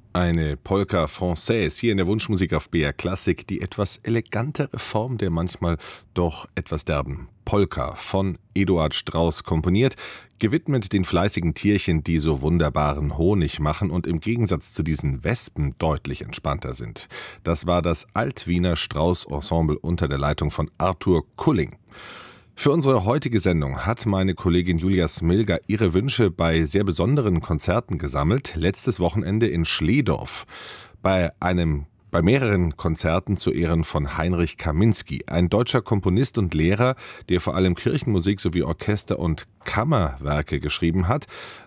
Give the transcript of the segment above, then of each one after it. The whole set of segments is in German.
Eine Polka Française hier in der Wunschmusik auf BR Klassik, die etwas elegantere Form der manchmal doch etwas derben Polka von Eduard Strauss komponiert, gewidmet den fleißigen Tierchen, die so wunderbaren Honig machen und im Gegensatz zu diesen Wespen deutlich entspannter sind. Das war das Alt-Wiener Strauss-Ensemble unter der Leitung von Arthur Kulling. Für unsere heutige Sendung hat meine Kollegin Julia Smilger ihre Wünsche bei sehr besonderen Konzerten gesammelt. Letztes Wochenende in Schlehdorf bei mehreren Konzerten zu Ehren von Heinrich Kaminski, ein deutscher Komponist und Lehrer, der vor allem Kirchenmusik sowie Orchester- und Kammerwerke geschrieben hat.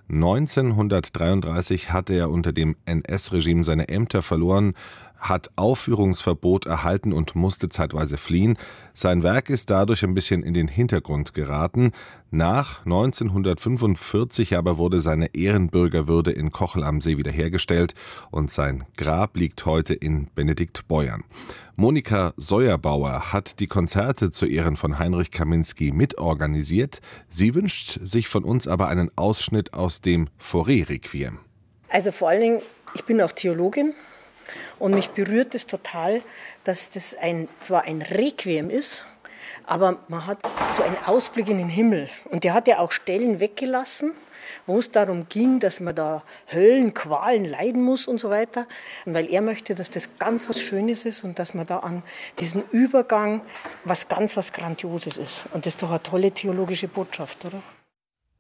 1933 hatte er unter dem NS-Regime seine Ämter verloren, hat Aufführungsverbot erhalten und musste zeitweise fliehen. Sein Werk ist dadurch ein bisschen in den Hintergrund geraten. Nach 1945 aber wurde seine Ehrenbürgerwürde in Kochel am See wiederhergestellt und sein Grab liegt heute in Benediktbeuern. Monika Seuerbauer hat die Konzerte zu Ehren von Heinrich Kaminski mitorganisiert. Sie wünscht sich von uns aber einen Ausschnitt aus dem Fauré-Requiem. Also vor allen Dingen, ich bin auch Theologin. Und mich berührt es total, dass das zwar ein Requiem ist, aber man hat so einen Ausblick in den Himmel. Und der hat ja auch Stellen weggelassen, wo es darum ging, dass man da Höllenqualen leiden muss und so weiter. Weil er möchte, dass das ganz was Schönes ist und dass man da an diesen Übergang was Grandioses ist. Und das ist doch eine tolle theologische Botschaft, oder?